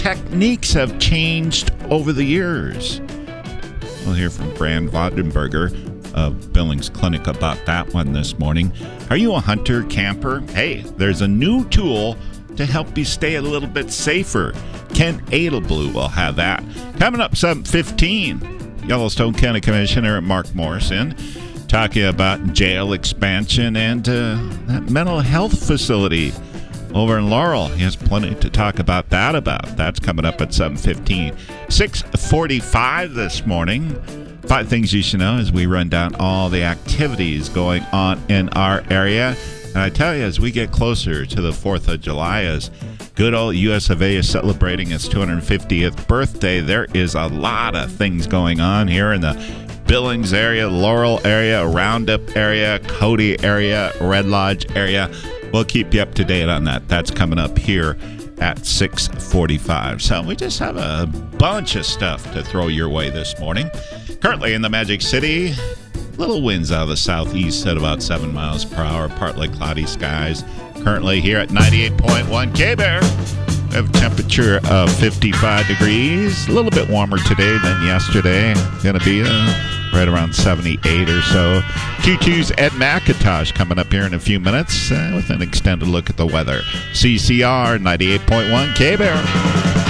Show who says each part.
Speaker 1: techniques have changed over the years? We'll hear from Brand Voddenberger of Billings Clinic about that one this morning. Are you a hunter, camper? Hey, there's a new tool to help you stay a little bit safer. Kent Edelblue will have that. Coming up 7:15, Yellowstone County Commissioner Mark Morrison talking about jail expansion and that mental health facility over in Laurel. He has plenty to talk about that. That's coming up at 7:15. 6:45 this morning. 5 things you should know as we run down all the activities going on in our area. And I tell you, as we get closer to the 4th of July, as good old US of A is celebrating its 250th birthday, there is a lot of things going on here in the Billings area, Laurel area, Roundup area, Cody area, Red Lodge area. We'll keep you up to date on that. That's coming up here at 6:45. So we just have a bunch of stuff to throw your way this morning. Currently in the Magic City, little winds out of the southeast at about 7 miles per hour, partly cloudy skies. Currently here at 98.1 K-Bear. We have a temperature of 55 degrees. A little bit warmer today than yesterday. Going to be right around 78 or so. Q2's Ed McIntosh coming up here in a few minutes with an extended look at the weather. CCR 98.1 K-Bear.